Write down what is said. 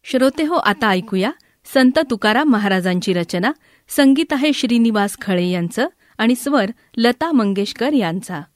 श्रोते हो, आता ऐकूया संत तुकाराम महाराजांची रचना. संगीत आहे श्रीनिवास खळे यांचं आणि स्वर लता मंगेशकर यांचा.